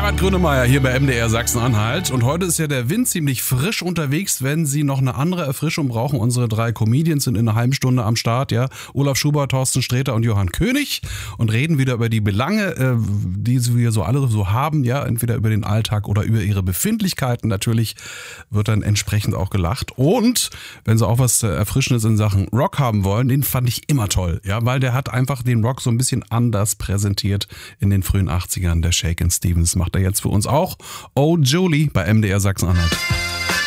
Harald Grönemeyer hier bei MDR Sachsen-Anhalt. Und heute ist ja der Wind ziemlich frisch unterwegs. Wenn Sie noch eine andere Erfrischung brauchen, unsere 3 Comedians sind in einer halben Stunde am Start. Ja, Olaf Schubert, Thorsten Sträter und Johann König. Und reden wieder über die Belange, die wir so alle so haben. Ja, entweder über den Alltag oder über ihre Befindlichkeiten. Natürlich wird dann entsprechend auch gelacht. Und wenn Sie auch was Erfrischendes in Sachen Rock haben wollen, den fand ich immer toll. Ja, weil der hat einfach den Rock so ein bisschen anders präsentiert in den frühen 80ern. Der Shakin' Stevens macht er jetzt für uns auch. Oh Julie bei MDR Sachsen-Anhalt.